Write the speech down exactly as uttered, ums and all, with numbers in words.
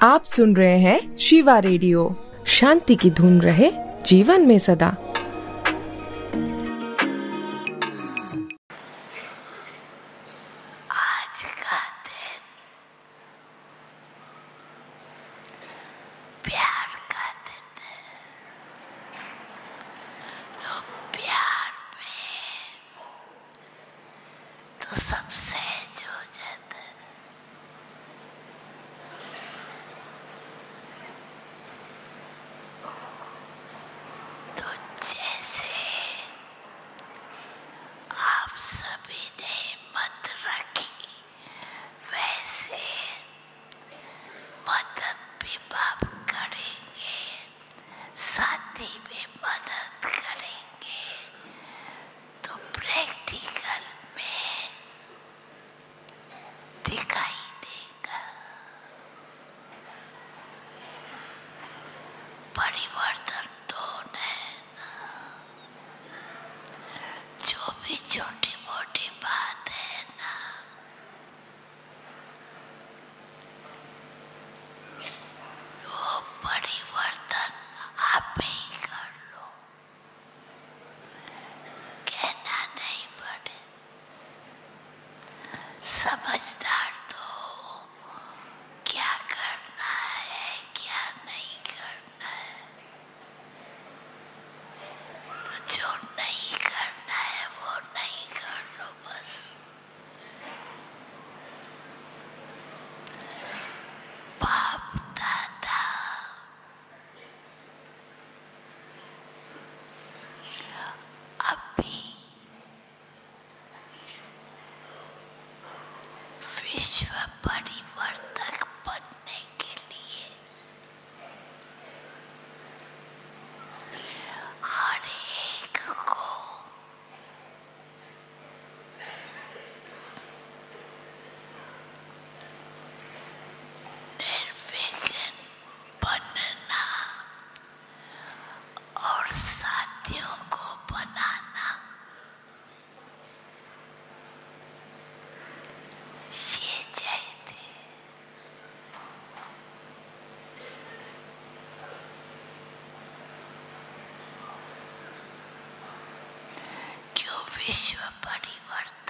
आप सुन रहे हैं शिवा रेडियो। शांति की धुन रहे जीवन में सदा। परिवर्तन तो है ना, जो भी छोटी मोटी बात है ना, वो परिवर्तन आप ही कर लो, कहना नहीं पड़े। समझदार तो क्या करना है क्या नहीं करना है, तो जो नहीं करना है वो नहीं कर लो बस। बाप दादा अभी विश्व परिवर्तक बनने के लिए हर एक को निर्विघ्न बनना और साथियों को बनाना, ये चाहिए। क्यों विश्व परिवर्तन